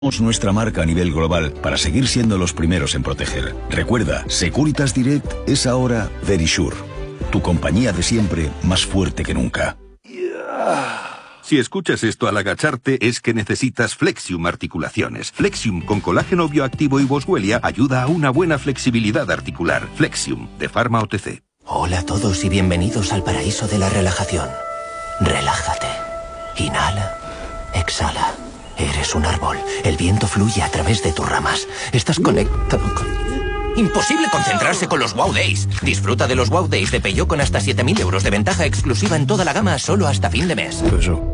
Nuestra marca a nivel global para seguir siendo los primeros en proteger. Recuerda, Securitas Direct es ahora Verisure, tu compañía de siempre más fuerte que nunca. Si escuchas esto al agacharte es que necesitas Flexium Articulaciones. Flexium con colágeno bioactivo y Boswellia ayuda a una buena flexibilidad articular. Flexium, de Pharma OTC. Hola a todos y bienvenidos al paraíso de la relajación. Relájate. Inhala. Exhala. Eres un árbol. El viento fluye a través de tus ramas. Estás conectado con... Imposible concentrarse con los Wow Days. Disfruta de los Wow Days de Peugeot con hasta 7.000 euros de ventaja exclusiva en toda la gama solo hasta fin de mes.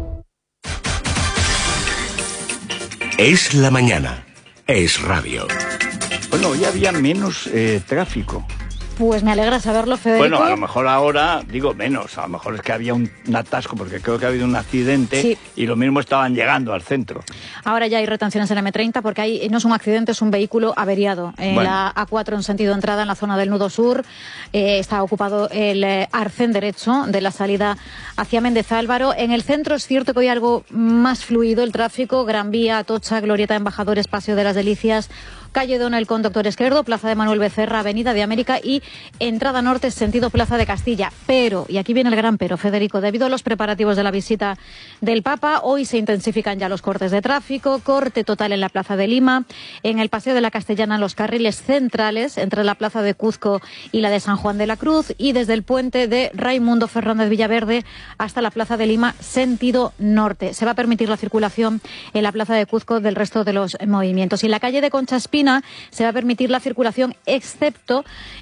Es la mañana. Es radio. Bueno, hoy había menos tráfico. Pues me alegra saberlo, Federico. Bueno, a lo mejor ahora, digo menos, a lo mejor es que había un atasco porque creo que ha habido un accidente, sí, y lo mismo estaban llegando al centro. Ahora ya hay retenciones en la M30 porque no es un accidente, es un vehículo averiado. En la A4 en sentido entrada en la zona del nudo sur está ocupado el arcén derecho de la salida hacia Méndez Álvaro. En el centro es cierto que hoy algo más fluido el tráfico, Gran Vía, Atocha, Glorieta de Embajadores, Paseo de las Delicias, calle Donel Conductor Esquerdo, Plaza de Manuel Becerra, Avenida de América y entrada norte sentido Plaza de Castilla. Pero, y aquí viene el gran pero, Federico, debido a los preparativos de la visita del Papa, hoy se intensifican ya los cortes de tráfico, corte total en la Plaza de Lima, en el Paseo de la Castellana los carriles centrales entre la Plaza de Cuzco y la de San Juan de la Cruz y desde el puente de Raimundo Fernández Villaverde hasta la Plaza de Lima sentido norte. Se va a permitir la circulación en la Plaza de Cuzco del resto de los movimientos. Y en la calle de Concha Espina se va a permitir la circulación excepto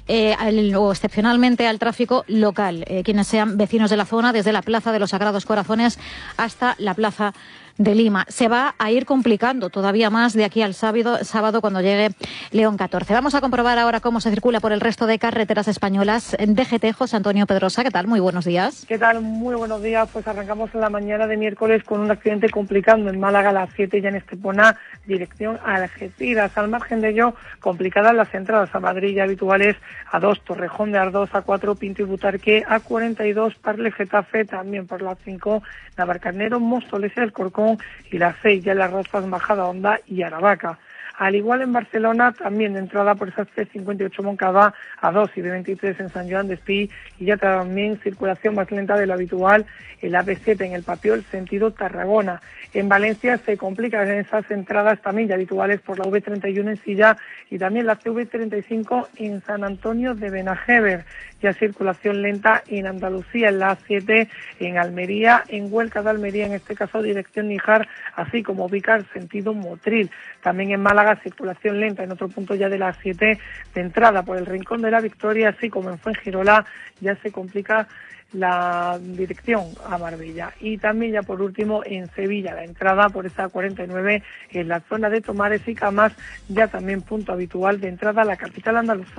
o excepcionalmente al tráfico local, quienes sean vecinos de la zona desde la Plaza de los Sagrados Corazones hasta la Plaza de Lima. Se va a ir complicando todavía más de aquí al sábado cuando llegue León 14. Vamos a comprobar ahora cómo se circula por el resto de carreteras españolas. DGT, José Antonio Pedrosa, ¿qué tal? Muy buenos días. ¿Qué tal? Muy buenos días. Pues arrancamos en la mañana de miércoles con un accidente complicando en Málaga a las 7 ya en Estepona, dirección a Algeciras. Al margen de ello, complicadas las entradas a Madrid ya habituales A2, Torrejón de Ardoz, A4, Pinto y Butarque, A42, Parle, Getafe, también por las 5, Navarcarnero, Móstoles, El Corcón y las 6 ya en las Rozas, Majada Honda y Aravaca. Al igual en Barcelona, también de entrada por esas C58 Moncada, A2 y B23 en San Joan de Espí, y ya también circulación más lenta de lo habitual en la B7 en el Papiol, sentido Tarragona. En Valencia se complican esas entradas también ya habituales por la V31 en Silla y también la CV35 en San Antonio de Benajever. Ya circulación lenta en Andalucía, en la A7, en Almería, en Huelca de Almería, en este caso dirección Níjar, así como Vícar, sentido Motril. También en Málaga, circulación lenta en otro punto ya de la A7, de entrada por el Rincón de la Victoria, así como en Fuengirola, ya se complica la dirección a Marbella. Y también ya por último en Sevilla, la entrada por esa 49 en la zona de Tomares y Camas, ya también punto habitual de entrada a la capital andaluza.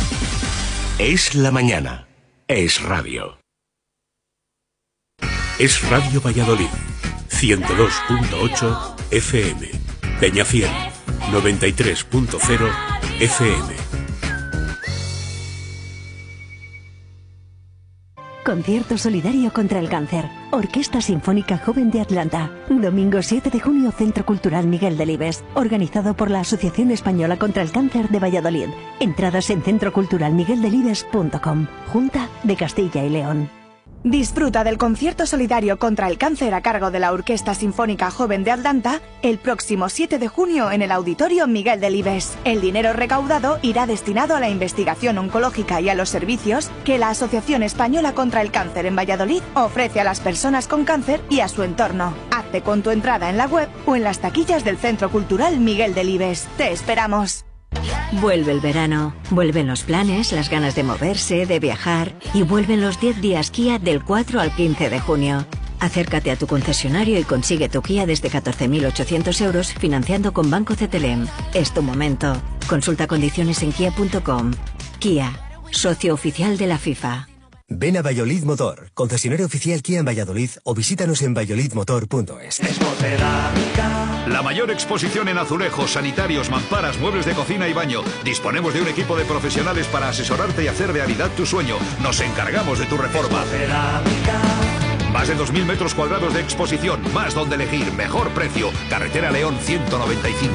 Es la mañana. Es radio. Es Radio Valladolid. 102.8 FM. Peñafiel. 93.0 FM. Concierto solidario contra el cáncer. Orquesta Sinfónica Joven de Atlanta. Domingo 7 de junio, Centro Cultural Miguel Delibes. Organizado por la Asociación Española contra el Cáncer de Valladolid. Entradas en centroculturalmigueldelibes.com. Junta de Castilla y León. Disfruta del concierto solidario contra el cáncer a cargo de la Orquesta Sinfónica Joven de Atlanta el próximo 7 de junio en el Auditorio Miguel Delibes. El dinero recaudado irá destinado a la investigación oncológica y a los servicios que la Asociación Española contra el Cáncer en Valladolid ofrece a las personas con cáncer y a su entorno. Hazte con tu entrada en la web o en las taquillas del Centro Cultural Miguel Delibes. ¡Te esperamos! Vuelve el verano, vuelven los planes, las ganas de moverse, de viajar y vuelven los 10 días Kia del 4 al 15 de junio. Acércate a tu concesionario y consigue tu Kia desde 14.800 euros financiando con Banco CTLM. Es tu momento. Consulta condiciones en kia.com. Kia, socio oficial de la FIFA. Ven a Valladolid Motor, concesionario oficial Kia en Valladolid o visítanos en valladolidmotor.es. La mayor exposición en azulejos, sanitarios, mamparas, muebles de cocina y baño. Disponemos de un equipo de profesionales para asesorarte y hacer realidad tu sueño. Nos encargamos de tu reforma. Más de 2.000 metros cuadrados de exposición, más donde elegir, mejor precio. Carretera León 195.